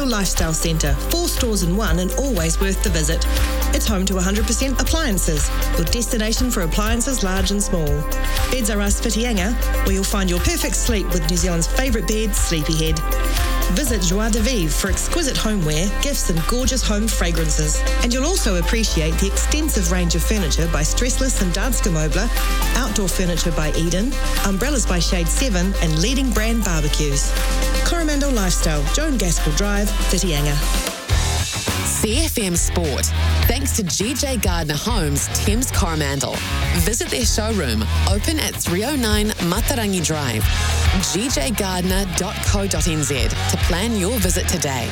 Coromandel Lifestyle Centre, 4 stores in one and always worth the visit. It's home to 100% appliances, your destination for appliances large and small. Beds R Us Whitianga, where you'll find your perfect sleep with New Zealand's favourite bed, Sleepyhead. Visit Joie de Vivre for exquisite homeware, gifts and gorgeous home fragrances. And you'll also appreciate the extensive range of furniture by Stressless and Danske Möbler, outdoor furniture by Eden, umbrellas by Shade 7 and leading brand barbecues. Coromandel Lifestyle, Joan Gaskell Drive, Whitianga. CFM Sport, thanks to GJ Gardner Homes, Thames Coromandel. Visit their showroom, open at 309 Matarangi Drive. gjgardner.co.nz to plan your visit today.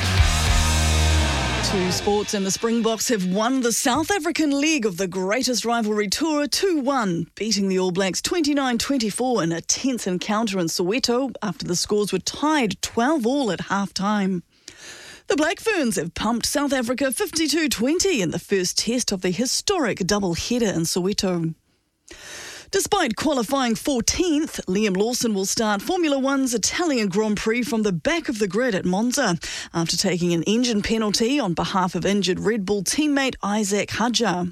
Two sports, and the Springboks have won the South African leg of the greatest rivalry tour 2-1, beating the All Blacks 29-24 in a tense encounter in Soweto after the scores were tied 12-all at half-time. The Black Ferns have pumped South Africa 52-20 in the first test of the historic double-header in Soweto. Despite qualifying 14th, Liam Lawson will start Formula One's Italian Grand Prix from the back of the grid at Monza after taking an engine penalty on behalf of injured Red Bull teammate Isaac Hadjar.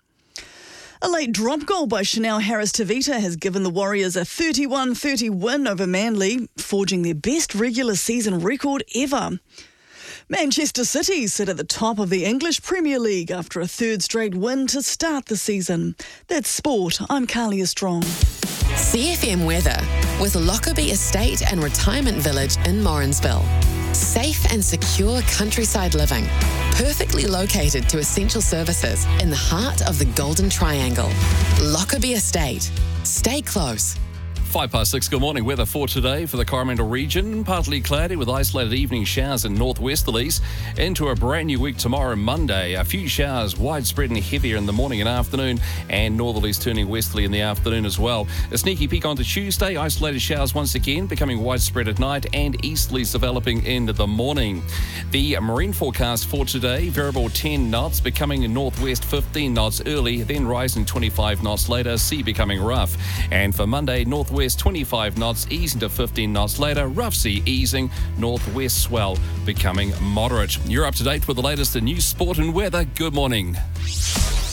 A late drop goal by Chanel Harris-Tavita has given the Warriors a 31-30 win over Manly, forging their best regular season record ever. Manchester City sit at the top of the English Premier League after a third straight win to start the season. That's sport. I'm Carlia Strong. CFM weather with Lockerbie Estate and Retirement Village in Morrinsville. Safe and secure countryside living, perfectly located to essential services in the heart of the Golden Triangle. Lockerbie Estate. Stay close. 6:05, good morning. Weather for today for the Coromandel region. Partly cloudy with isolated evening showers in northwesterlies. Into a brand new week tomorrow, Monday. A few showers widespread and heavier in the morning and afternoon, and northerlies turning westerly in the afternoon as well. A sneaky peek onto Tuesday. Isolated showers once again becoming widespread at night and easterlies developing into the morning. The marine forecast for today, variable 10 knots, becoming northwest 15 knots early, then rising 25 knots later, sea becoming rough. And for Monday, northwest 25 knots, easing to 15 knots later, rough sea easing, northwest swell becoming moderate. You're up to date with the latest in news, sport and weather. Good morning.